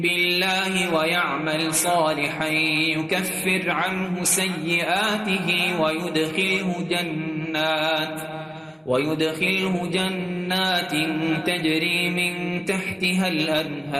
بالله ويعمل صالحا يكفر عنه سيئاته ويدخله جنات تجري من تحتها الأنهار